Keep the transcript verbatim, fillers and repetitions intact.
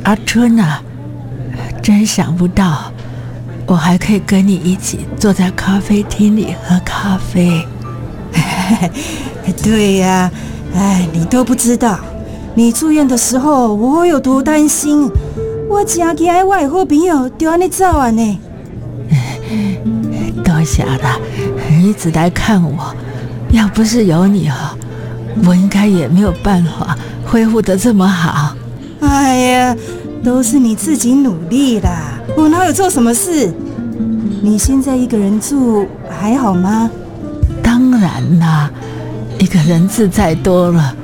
阿春啊，真想不到，我还可以跟你一起坐在咖啡厅里喝咖啡。 对呀、啊，哎，你都不知道，你住院的时候我有多担心，我真惊我的好朋友就安尼走啊呢。 多谢了，一直来看我，要不是有你哦，我应该也没有办法恢复得这么好。 哎呀，都是你自己努力啦，我哪有做什么事？你现在一个人住还好吗？ 当然啦，一个人自在多了。